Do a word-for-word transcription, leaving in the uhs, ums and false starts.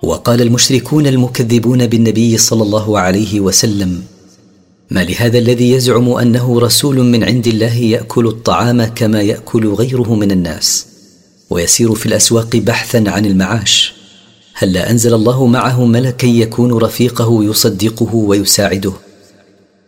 وقال المشركون المكذبون بالنبي صلى الله عليه وسلم: ما لهذا الذي يزعم أنه رسول من عند الله يأكل الطعام كما يأكل غيره من الناس ويسير في الأسواق بحثا عن المعاش؟ هل لا أنزل الله معه ملكا يكون رفيقه يصدقه ويساعده؟